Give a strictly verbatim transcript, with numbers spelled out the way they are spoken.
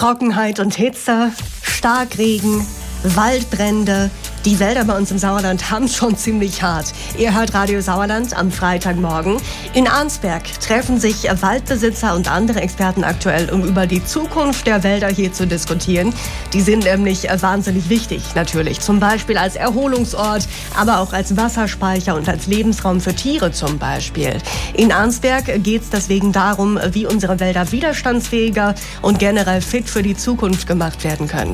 Trockenheit und Hitze, Starkregen, Waldbrände. Die Wälder bei uns im Sauerland haben schon ziemlich hart. Ihr hört Radio Sauerland am Freitagmorgen. In Arnsberg treffen sich Waldbesitzer und andere Experten aktuell, um über die Zukunft der Wälder hier zu diskutieren. Die sind nämlich wahnsinnig wichtig, natürlich. Zum Beispiel als Erholungsort, aber auch als Wasserspeicher und als Lebensraum für Tiere zum Beispiel. In Arnsberg geht es deswegen darum, wie unsere Wälder widerstandsfähiger und generell fit für die Zukunft gemacht werden können.